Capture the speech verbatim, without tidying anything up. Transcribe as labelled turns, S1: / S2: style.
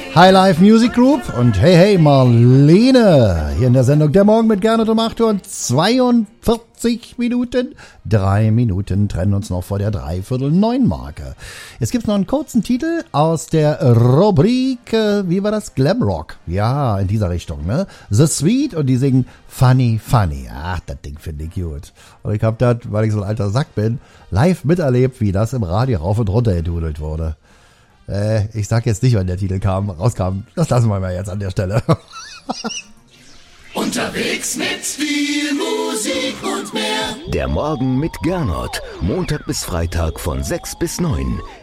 S1: Highlife Music Group und Hey Hey Marlene. Hier in der Sendung Der Morgen mit Gernot um acht Uhr und zweiundvierzig Minuten. Drei Minuten trennen uns noch vor der Dreiviertel neun Marke. Jetzt gibt's noch einen kurzen Titel aus der Rubrik, äh, wie war das? Glamrock. Ja, in dieser Richtung, ne? The Sweet und die singen Funny Funny. Ach, das Ding finde ich gut. Und ich hab das, weil ich so ein alter Sack bin, live miterlebt, wie das im Radio rauf und runter gedudelt wurde. Äh, ich sag jetzt nicht, wann der Titel kam, rauskam. Das lassen wir mal jetzt an der Stelle.
S2: Unterwegs mit viel Musik und mehr.
S3: Der Morgen mit Gernot. Montag bis Freitag von sechs bis neun.